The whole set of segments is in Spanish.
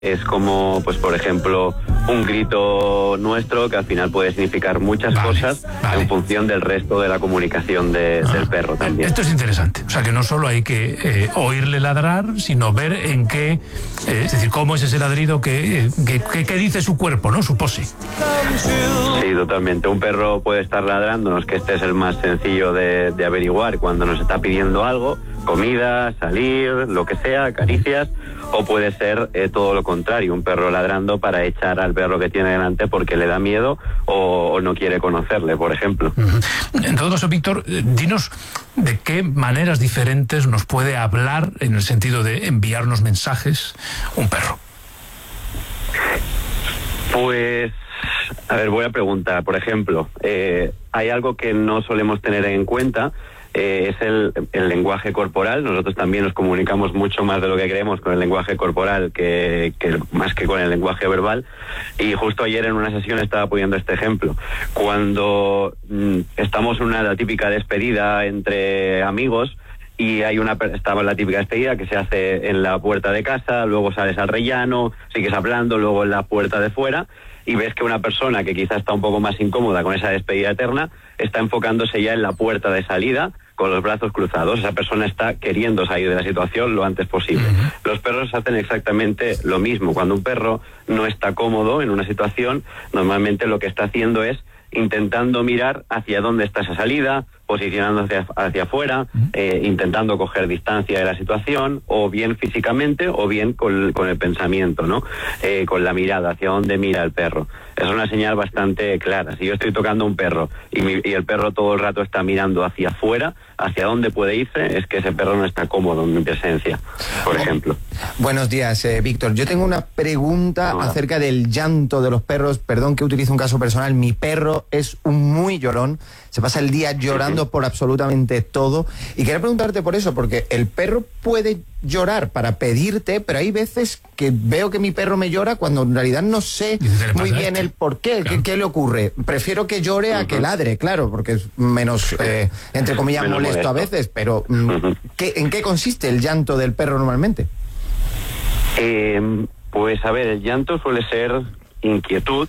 Es como, pues por ejemplo, un grito nuestro que al final puede significar muchas cosas en función del resto de la comunicación del perro también. Esto es interesante, o sea que no solo hay que oírle ladrar, sino ver en qué, es decir, cómo es ese ladrido, qué dice su cuerpo, ¿no? Su pose. Sí, totalmente. Un perro puede estar ladrándonos, que este es el más sencillo de averiguar cuando nos está pidiendo algo, comida, salir, lo que sea, caricias, o puede ser todo lo contrario, un perro ladrando para echar al perro que tiene delante porque le da miedo o no quiere conocerle, por ejemplo. En todo caso, Víctor, dinos de qué maneras diferentes nos puede hablar en el sentido de enviarnos mensajes un perro. Pues, a ver, voy a preguntar, por ejemplo, hay algo que no solemos tener en cuenta, es el lenguaje corporal. Nosotros también nos comunicamos mucho más de lo que creemos con el lenguaje corporal que más que con el lenguaje verbal, y justo ayer en una sesión estaba poniendo este ejemplo. Cuando estamos en la típica despedida entre amigos y estaba la típica despedida que se hace en la puerta de casa, luego sales al rellano, sigues hablando, luego en la puerta de fuera, y ves que una persona que quizás está un poco más incómoda con esa despedida eterna está enfocándose ya en la puerta de salida con los brazos cruzados. Esa persona está queriendo salir de la situación lo antes posible. Los perros hacen exactamente lo mismo. Cuando un perro no está cómodo en una situación, normalmente lo que está haciendo es intentando mirar hacia dónde está esa salida, posicionándose hacia afuera, intentando coger distancia de la situación, o bien físicamente o bien con el pensamiento, ¿no? Con la mirada, hacia dónde mira el perro. Es una señal bastante clara. Si yo estoy tocando a un perro y el perro todo el rato está mirando hacia afuera, hacia dónde puede irse, es que ese perro no está cómodo en mi presencia, por ejemplo. Buenos días, Víctor. Yo tengo una pregunta acerca del llanto de los perros. Perdón que utilice un caso personal. Mi perro es un muy llorón. Se pasa el día llorando por absolutamente todo. Y quería preguntarte por eso, porque el perro puede llorar para pedirte, pero hay veces que veo que mi perro me llora cuando en realidad no sé muy bien el por qué. Claro. ¿Qué le ocurre? Prefiero que llore a que ladre, claro, porque es menos, entre comillas, molesto a veces, pero ¿en qué consiste el llanto del perro normalmente? Pues a ver, el llanto suele ser inquietud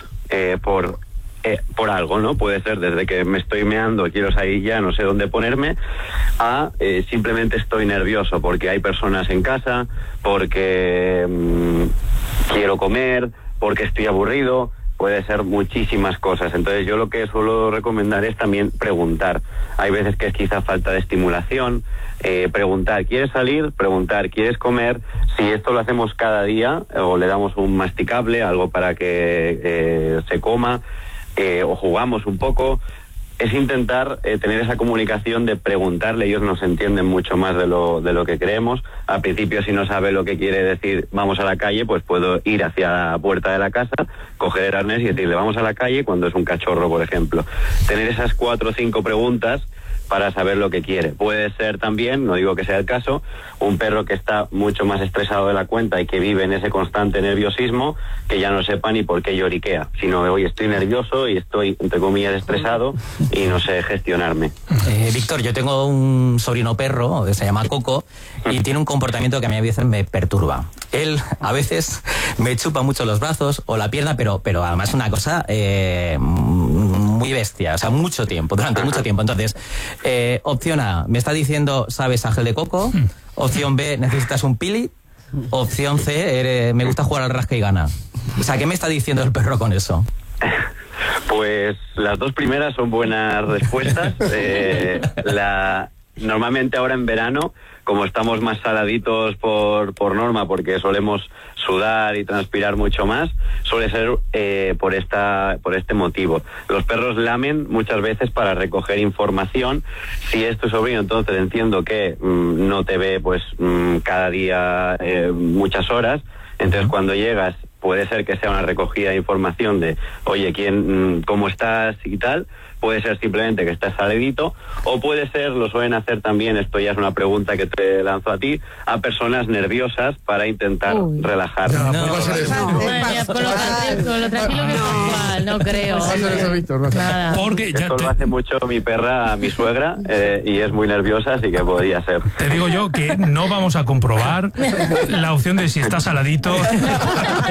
por algo, ¿no? Puede ser desde que me estoy meando, quiero salir ya, no sé dónde ponerme, a simplemente estoy nervioso porque hay personas en casa, porque quiero comer, porque estoy aburrido. Puede ser muchísimas cosas. Entonces yo lo que suelo recomendar es también preguntar. Hay veces que es quizá falta de estimulación. Preguntar, ¿quieres salir? Preguntar, ¿quieres comer? Si esto lo hacemos cada día o le damos un masticable, algo para que se coma, o jugamos un poco, es intentar tener esa comunicación de preguntarle. Ellos nos entienden mucho más de lo que creemos. Al principio, si no sabe lo que quiere decir vamos a la calle, pues puedo ir hacia la puerta de la casa, coger el arnés y decirle vamos a la calle cuando es un cachorro, por ejemplo. Tener esas 4 o 5 preguntas para saber lo que quiere. Puede ser también, no digo que sea el caso, un perro que está mucho más estresado de la cuenta y que vive en ese constante nerviosismo, que ya no sepa ni por qué lloriquea, sino de hoy estoy nervioso y estoy, entre comillas, estresado y no sé gestionarme. Víctor, yo tengo un sobrino perro, se llama Coco, y tiene un comportamiento que a mí a veces me perturba. Él a veces me chupa mucho los brazos o la pierna, pero además una cosa muy bestia, o sea, mucho tiempo, durante mucho tiempo. Entonces, opción A, me está diciendo, ¿sabes a gel de coco? Opción B, necesitas un pili. Opción C, me gusta jugar al rasca y gana. O sea, ¿qué me está diciendo el perro con eso? Pues las 2 primeras son buenas respuestas. Normalmente ahora en verano, como estamos más saladitos por norma, porque solemos sudar y transpirar mucho más, suele ser por este motivo. Los perros lamen muchas veces para recoger información. Si es tu sobrino, entonces entiendo que no te ve pues cada día muchas horas. Entonces cuando llegas puede ser que sea una recogida de información de, oye, cómo estás y tal. Puede ser simplemente que estés saladito, o puede ser, lo suelen hacer también, esto ya es una pregunta que te lanzo a ti, a personas nerviosas para intentar relajar. Con lo tranquilo que es Pascual, no creo. Porque esto lo hace mucho mi perra, mi suegra, y es muy nerviosa, así que podría ser. Te digo yo que no vamos a comprobar la opción de si está saladito.